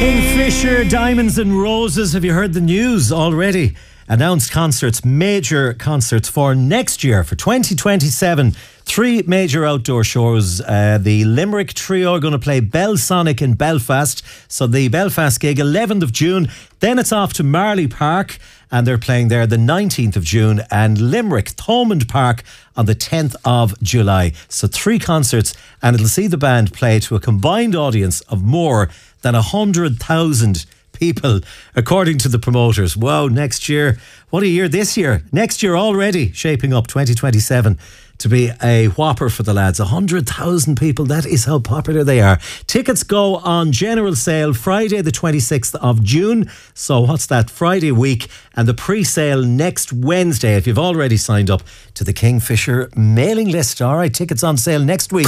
Kingfisher, Diamonds and Roses. Have you heard the news already? Announced concerts, major concerts for next year, for 2027. 3 major outdoor shows. The Limerick Trio are going to play Belsonic in Belfast. So the Belfast gig, 11th of June. Then it's off to Marley Park, and they're playing there the 19th of June. And Limerick, Thomond Park on the 10th of July. So 3 concerts, and it'll see the band play to a combined audience of more than 100,000 people, according to the promoters. Wow, next year. What a year this year. Next year already shaping up, 2027, to be a whopper for the lads. 100,000 people. That is how popular they are. Tickets go on general sale Friday the 26th of June. So what's that? Friday week. And the pre-sale next Wednesday, if you've already signed up to the Kingfisher mailing list. All right, tickets on sale next week.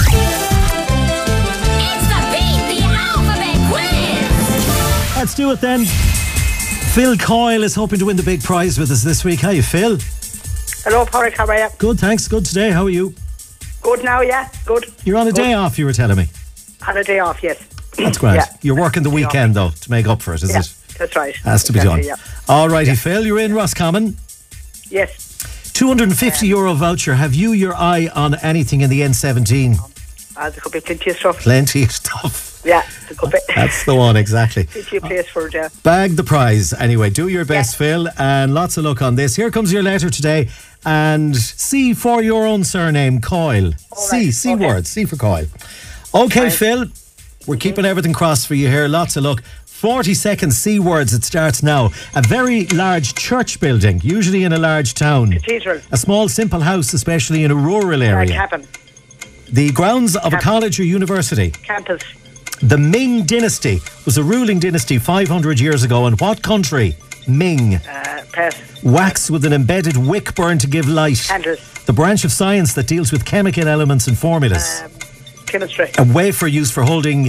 Let's do it then. Phil Coyle is hoping to win the big prize with us this week. How are you, Phil? Hello, Porrick. How are you? Good, thanks. Good today. How are you? Good now, yeah. Good. You're on a day off, you were telling me. On a day off, yes. That's grand. Yeah. You're working the weekend, though, to make up for it, is it? That's right. Has to be done. Yeah. All righty, Phil. You're in Roscommon. Yes. €250 voucher. Have you your eye on anything in the N17? There could be plenty of stuff. Plenty of stuff. Yeah, there could be. That's the one, exactly. Plenty of place for it, yeah. Bag the prize. Anyway, do your best, Phil, and lots of luck on this. Here comes your letter today. And C for your own surname, Coyle. C word, C for Coyle. Okay, right. Phil, we're keeping everything crossed for you here. Lots of luck. 40 seconds, C words, it starts now. A very large church building, usually in a large town. Cathedral. A small, simple house, especially in a rural area. Cabin. The grounds of a college or university. Campus. The Ming dynasty was a ruling dynasty 500 years ago. In what country? Ming. Pass. Wax with an embedded wick burned to give light. Candles. The branch of science that deals with chemical elements and formulas. Chemistry. A wafer used for holding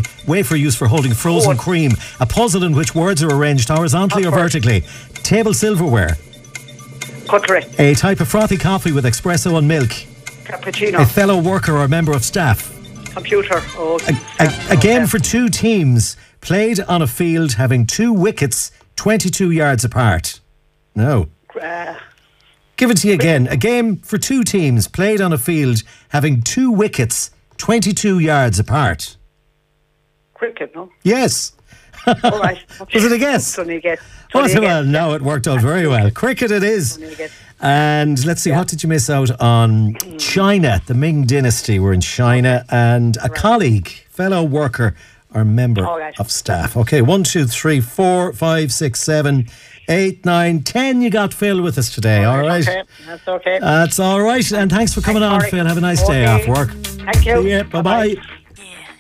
frozen cream. A puzzle in which words are arranged horizontally or vertically. Table silverware. Cutlery. A type of frothy coffee with espresso and milk. Cappuccino. A fellow worker or member of staff. Computer. A game for 2 teams played on a field having 2 wickets 22 yards apart. No. Give it to you again. A game for 2 teams played on a field having 2 wickets 22 yards apart. Cricket, no? Yes. All right. Was it a guess? Only a guess. Well, no, it worked out very well. Cricket it is. And let's see, what did you miss out on? China, the Ming dynasty were in China, and a colleague, fellow worker or member of staff. Okay, 1, 2, 3, 4, 5, 6, 7, 8, 9, 10. You got Phil with us today, all right? Okay, that's okay. That's all right, and thanks for coming on, Phil. Have a nice day off work. Thank you. See ya. Bye-bye.